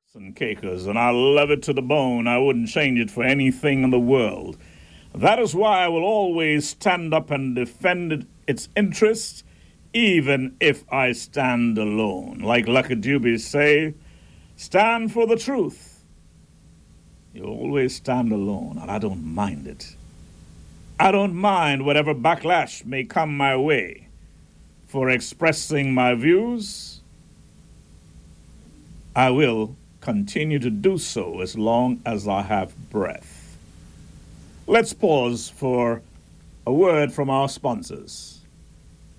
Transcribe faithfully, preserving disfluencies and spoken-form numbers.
and cakers, and I love it to the bone. I wouldn't change it for anything in the world. That is why I will always stand up and defend its interests, even if I stand alone. Like Lucky Dubie say, stand for the truth. You always stand alone, and I don't mind it. I don't mind whatever backlash may come my way for expressing my views. I will continue to do so as long as I have breath. Let's pause for a word from our sponsors.